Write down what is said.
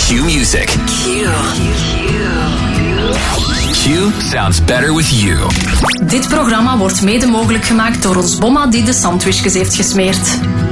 Q Music. Q sounds better with you. Dit programma wordt mede mogelijk gemaakt door ons bomma die de sandwichjes heeft gesmeerd.